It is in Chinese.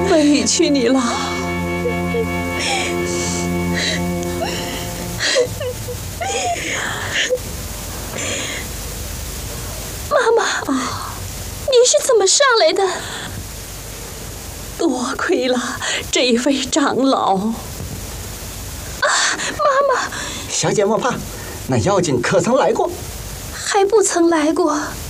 委屈你了。 妈妈，你是怎么上来的？ 多亏了这一位长老。 啊，妈妈， 小姐莫怕，那妖精可曾来过？ 还不曾来过。